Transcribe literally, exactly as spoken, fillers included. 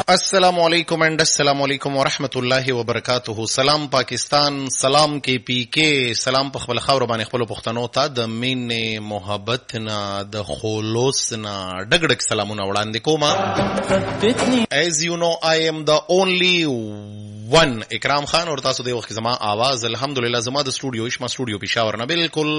السلام علیکم اینڈ السلام علیکم ورحمت الله وبرکاته. سلام پاکستان، سلام کې پی کې، سلام په خپل خاور باندې خپل پښتنو ته د مين محبت نه د خلوص نه ډګ ډګ سلامونه وړاندې کوم. as you know I am the only one اکرام خان، اور تاسو د وخت زما आवाज الحمدلله زما د سټوډیو شما سټوډیو پېښور نه بالکل